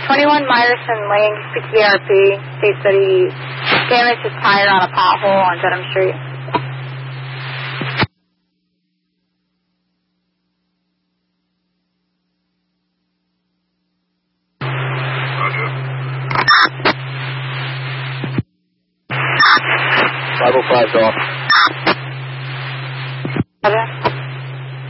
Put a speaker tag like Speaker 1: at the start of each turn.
Speaker 1: 21 Myerson Lane, PTRP, states that he damaged his tire on a pothole on Dedham Street.
Speaker 2: Roger. 505's off.
Speaker 1: Roger.